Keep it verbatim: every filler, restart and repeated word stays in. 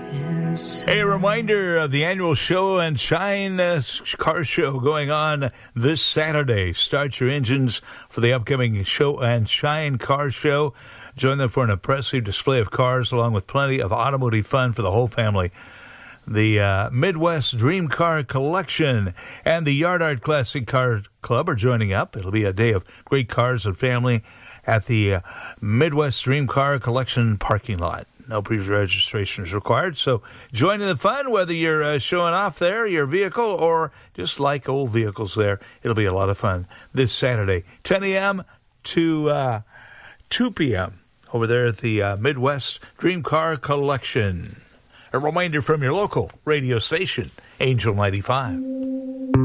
A reminder of the annual Show and Shine uh, car show going on this Saturday. Start your engines for the upcoming Show and Shine car show. Join them for an impressive display of cars along with plenty of automotive fun for the whole family. The uh, Midwest Dream Car Collection and the Yard Art Classic Car Club are joining up. It'll be a day of great cars and family at the uh, Midwest Dream Car Collection parking lot. No pre-registration is required, so join in the fun, whether you're uh, showing off there, your vehicle, or just like old vehicles there. It'll be a lot of fun this Saturday, ten a.m. to uh, two p.m. over there at the uh, Midwest Dream Car Collection. A reminder from your local radio station, Angel ninety-five.